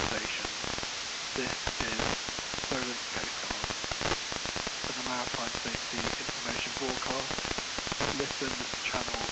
station. This is Solent Coastguard. For the Maritime Safety Information Broadcast, listen to channel